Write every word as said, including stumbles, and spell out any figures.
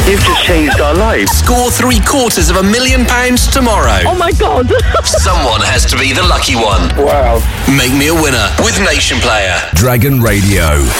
You've just changed our lives. Score three quarters of a million pounds tomorrow. Oh my God. Someone has to be the lucky one. Wow. Make me a winner with Nation Player. Dragon Radio.